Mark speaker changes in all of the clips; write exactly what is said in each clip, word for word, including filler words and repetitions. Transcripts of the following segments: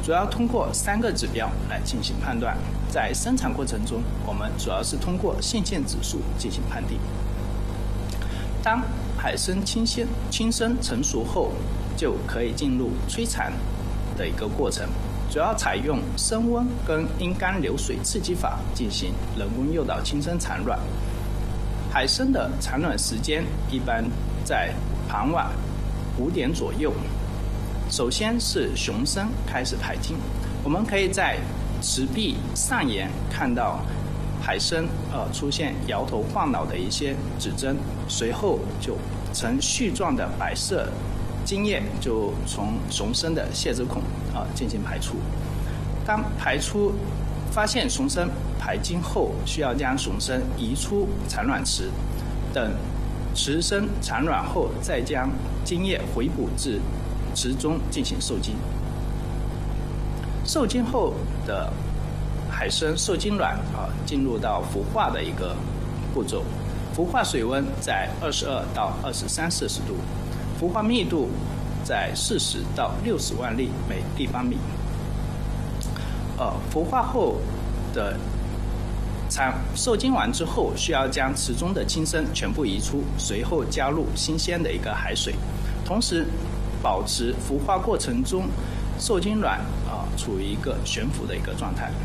Speaker 1: 主要通过三个指标来进行判断。在生产过程中，我们主要是通过性腺指数进行判定。当海参亲鲜亲生成熟后，就可以进入催产的一个过程，主要采用升温跟阴干流水刺激法进行人工诱导亲生产卵。海参的产卵时间一般在傍晚五点左右。首先是雄生开始排精，我们可以在池壁上沿看到海参呃出现摇头晃脑的一些指征，随后就呈絮状的白色精液就从雄生的泄殖孔啊、呃、进行排出。当排出发现雄生排精后，需要将雄生移出产卵池，等池生产卵后，再将精液回补至池中进行受精。受精后的海参受精卵啊，进入到孵化的一个步骤。孵化水温在二十二到二十三摄氏度，孵化密度在四十到六十万粒每立方米。呃，孵化后的产受精完之后，需要将池中的亲生全部移出，随后加入新鲜的一个海水，同时保持孵化过程中受精卵啊、呃、处于一个悬浮的一个状态。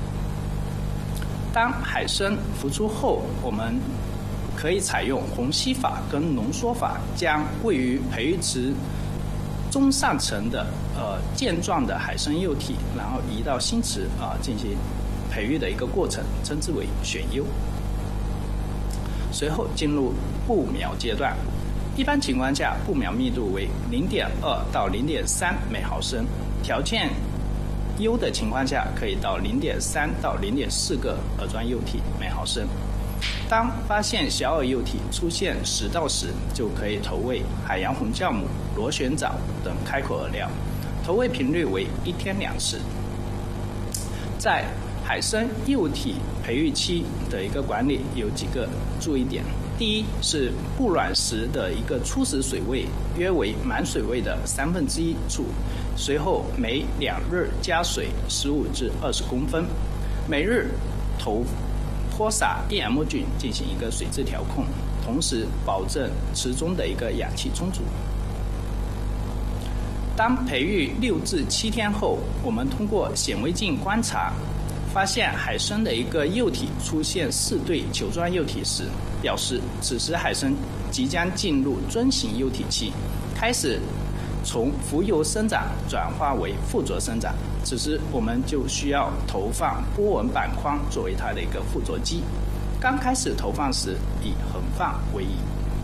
Speaker 1: 当海参孵出后，我们可以采用虹吸法跟浓缩法，将位于培育池中上层的呃健壮的海参幼体，然后移到新池啊、呃、进行培育的一个过程，称之为选优。随后进入布苗阶段，一般情况下布苗密度为 零点二到零点三每毫升，条件优的情况下可以到 零点三到零点四个饵状幼体每毫升。当发现小饵幼体出现食道时，就可以投喂海洋红酵母、螺旋藻等开口饵料，投喂频率为一天两次。在海参幼体培育期的一个管理有几个注意点。第一是布卵时的一个初始水位约为满水位的三分之一处，随后每两日加水十五至二十公分，每日投泼洒 E M 菌进行一个水质调控，同时保证池中的一个氧气充足。当培育六至七天后，我们通过显微镜观察，发现海参的一个幼体出现四对球状幼体时，表示此时海参即将进入锥形幼体期，开始从浮游生长转化为附着生长。此时我们就需要投放波纹板框作为它的一个附着基。刚开始投放时以横放为宜。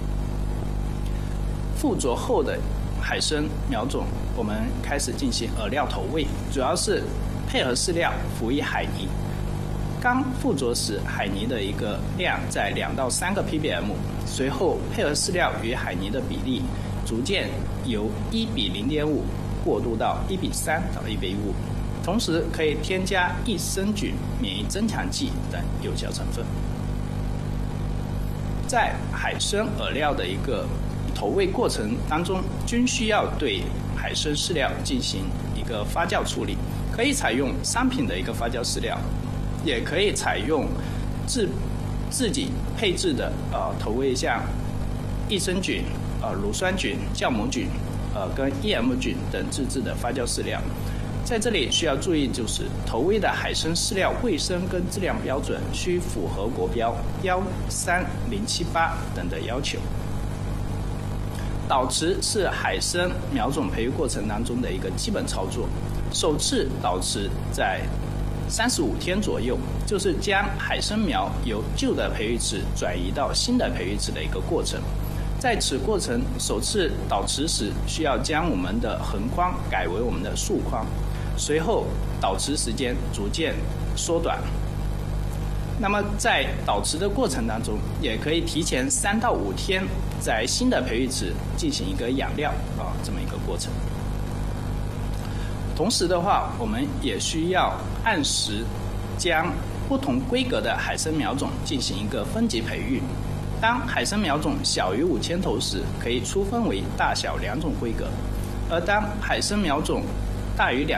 Speaker 1: 附着后的海参苗种，我们开始进行饵料投喂，主要是配合饲料辅以海泥。刚附着时，海泥的一个量在两到三个 P P M， 随后配合饲料与海泥的比例逐渐由一比零点五过渡到一比三到一比五，同时可以添加益生菌、免疫增强剂等有效成分。在海参饵料的一个投喂过程当中，均需要对海参饲料进行一个发酵处理，可以采用商品的一个发酵饲料，也可以采用自自己配置的呃投喂像益生菌、呃乳酸菌、酵母菌、呃跟 E M 菌等自制的发酵饲料。在这里需要注意，就是投喂的海参饲料卫生跟质量标准需符合国标幺三零七八等的要求。导池是海参苗种培育过程当中的一个基本操作。首次导池在三十五天左右，就是将海参苗由旧的培育池转移到新的培育池的一个过程。在此过程，首次导池时需要将我们的横框改为我们的竖框，随后导池时间逐渐缩短。那么在导池的过程当中，也可以提前三到五天在新的培育池进行一个养料啊这么一个过程。同时的话，我们也需要按时将不同规格的海参苗种进行一个分级培育。当海参苗种小于五千头时，可以粗分为大小两种规格；而当海参苗种大于两